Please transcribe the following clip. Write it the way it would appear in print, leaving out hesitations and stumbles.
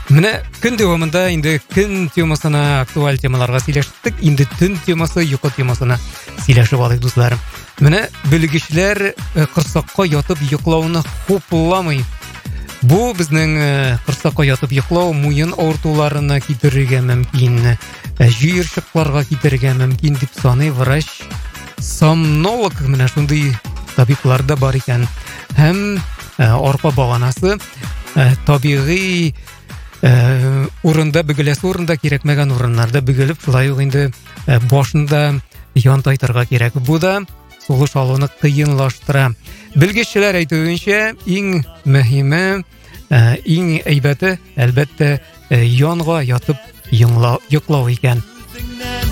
Менә көн дәвамында инде көн темасына, актуаль темаларга сөйләштек. Инде төн темасы, йокы темасына сөйләшеп алыйк, дусларым. Менә белгечләр корсакка ятып йоклауны хупламый. Бу безнең корсакка ятып йоклау муен авыртуларына китерергә мөмкин, җыерчыкларга китерергә мөмкин дип саный врач. Сомнолог менә шундый табиблар да бар икән. Һәм арпа баганасы табигый урында бөгеләсе урында, кирәкмәгән урыннарда бөгелеп, шулай ук инде башында ян тайтырга кирәк. Бу да сугыш алуны кыенлаштыра. Белгечләр әйтүенчә, иң мөһиме, иң әйбәте, әлбәттә, янга ятып йоклау икән.